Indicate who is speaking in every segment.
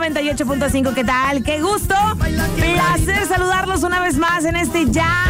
Speaker 1: 98.5, ¿qué tal? ¡Qué gusto! Placer saludarlos una vez más en este ya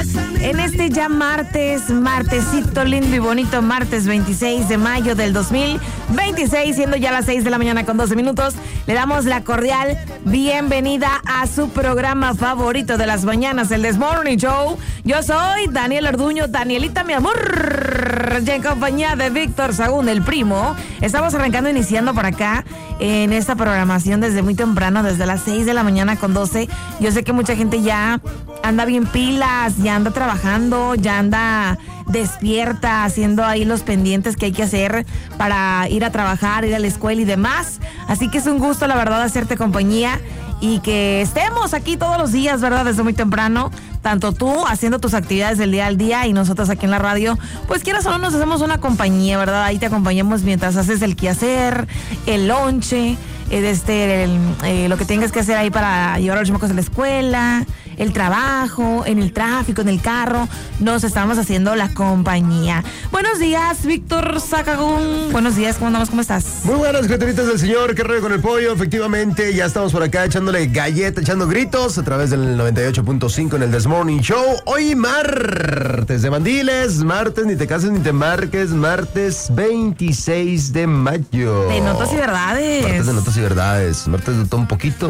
Speaker 1: martesito lindo y bonito, martes 26 de mayo del 2026, siendo ya las 6 de la mañana con 12 minutos. Le damos la cordial bienvenida a su programa favorito de las mañanas, el This Morning Show. Yo soy Daniel Orduño, Danielita, mi amor, y en compañía de Víctor Sagún, el primo. Estamos iniciando por acá en esta programación desde muy temprano, desde las 6 de la mañana con 12. Yo sé que mucha gente ya anda bien pilas, ya anda trabajando, ya anda despierta, haciendo ahí los pendientes que hay que hacer para ir a trabajar, ir a la escuela y demás. Así que es un gusto, la verdad, hacerte compañía y que estemos aquí todos los días, ¿verdad? Desde muy temprano, tanto tú haciendo tus actividades del día al día y nosotros aquí en la radio, pues quieras o no nos hacemos una compañía, ¿verdad? Ahí te acompañamos mientras haces el quehacer, el lonche, lo que tengas que hacer ahí para llevar a los chamacos a la escuela, el trabajo, en el tráfico, en el carro, nos estamos haciendo la compañía. Buenos días, Víctor Sagún. Buenos días, ¿cómo andamos? ¿Cómo estás?
Speaker 2: Muy buenas, criaturitas del señor, qué rollo con el pollo. Efectivamente, ya estamos por acá echándole galleta, echando gritos a través del 98.5 en el This Morning Show. Hoy martes de mandiles, martes ni te cases ni te embarques, martes 26 de mayo.
Speaker 1: De notas y verdades.
Speaker 2: Martes de notas y verdades, martes de todo un poquito.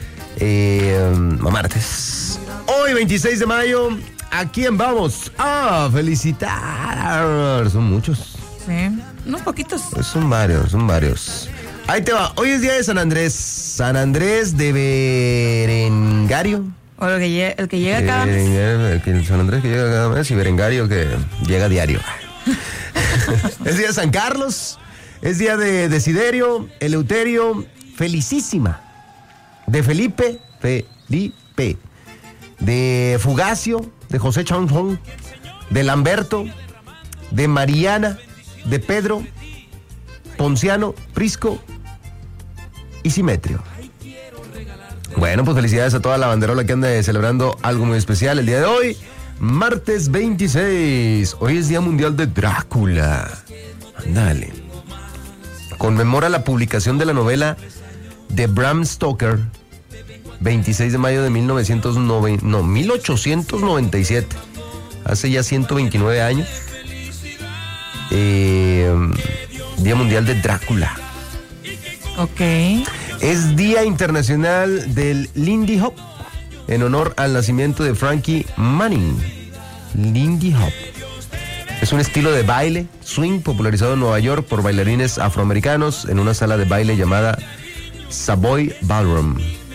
Speaker 2: Martes. Hoy 26 de mayo, ¿a quién vamos a felicitar? Son muchos.
Speaker 1: Sí, unos poquitos.
Speaker 2: Son varios. Ahí te va, hoy es día de San Andrés. San Andrés de Berengario.
Speaker 1: O el que llega cada mes.
Speaker 2: San Andrés que llega cada mes y Berengario que llega diario. Es día de San Carlos, es día de Desiderio, Eleuterio, Felicísima, de Felipe, de Fugacio, de José Chong, de Lamberto, de Mariana, de Pedro, Ponciano, Prisco y Simetrio. Bueno, pues felicidades a toda la banderola que anda celebrando algo muy especial el día de hoy, martes 26. Hoy es Día Mundial de Drácula. Ándale. Conmemora la publicación de la novela de Bram Stoker, 26 de mayo de 1897. Hace ya 129 años. Día Mundial de Drácula.
Speaker 1: Ok.
Speaker 2: Es Día Internacional del Lindy Hop, en honor al nacimiento de Frankie Manning. Lindy Hop es un estilo de baile swing popularizado en Nueva York por bailarines afroamericanos en una sala de baile llamada Savoy Ballroom.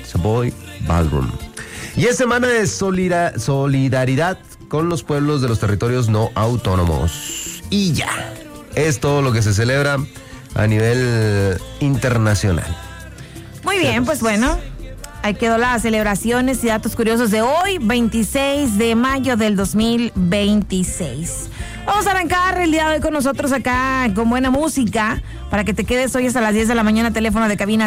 Speaker 2: Y es semana de solidaridad con los pueblos de los territorios no autónomos. Y ya, es todo lo que se celebra a nivel internacional.
Speaker 1: Muy bien, pues bueno, ahí quedó las celebraciones y datos curiosos de hoy, 26 de mayo del 2026. Vamos a arrancar el día de hoy con nosotros acá con buena música para que te quedes hoy hasta las 10 de la mañana. Teléfono de cabina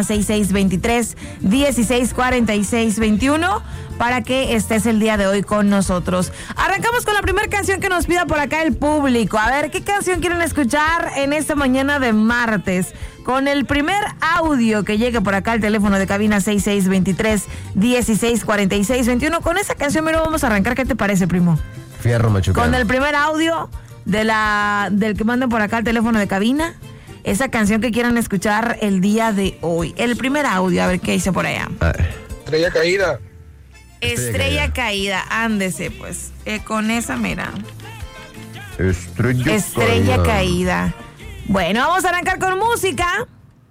Speaker 1: 6623-164621 para que estés el día de hoy con nosotros. Arrancamos con la primera canción que nos pida por acá el público. A ver, ¿qué canción quieren escuchar en esta mañana de martes? Con el primer audio que llegue por acá al teléfono de cabina 6623-164621. Con esa canción, mira, vamos a arrancar. ¿Qué te parece, primo?
Speaker 2: Fierro, machucado.
Speaker 1: Con el primer audio del que manden por acá al teléfono de cabina, esa canción que quieran escuchar el día de hoy. El primer audio, a ver qué dice por allá.
Speaker 3: Estrella Caída.
Speaker 1: Estrella Caída, ándese pues. Con esa, mira.
Speaker 2: Estrella
Speaker 1: Caída. Bueno, vamos a arrancar con música.